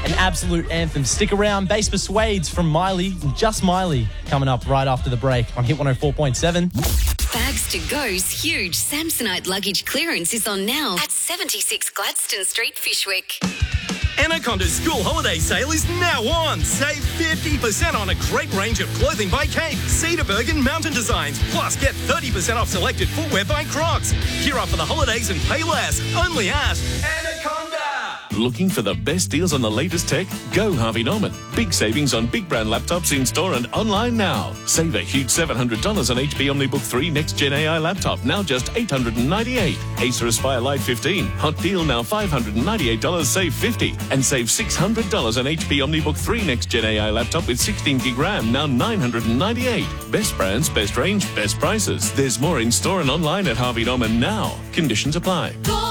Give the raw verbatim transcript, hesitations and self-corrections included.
an absolute anthem. Stick around. Bass Persuades from Miley, Just Miley, coming up right after the break on Hit one oh four point seven. Bags to Go's huge Samsonite luggage clearance is on now at seventy-six Gladstone Street, Fishwick. Anaconda's school holiday sale is now on. Save fifty percent on a great range of clothing by Cape, Cedarburg and Mountain Designs. Plus, get thirty percent off selected footwear by Crocs. Gear up for the holidays and pay less. Only at Anaconda. Looking for the best deals on the latest tech? Go Harvey Norman. Big savings on big brand laptops in store and online now. Save a huge seven hundred dollars on H P OmniBook three Next Gen A I laptop, now just eight hundred ninety-eight dollars. Acer Aspire Lite fifteen, hot deal now five hundred ninety-eight dollars, save fifty dollars. And save six hundred dollars on H P OmniBook three Next Gen A I laptop with sixteen gig RAM, now nine hundred ninety-eight dollars. Best brands, best range, best prices. There's more in store and online at Harvey Norman now. Conditions apply.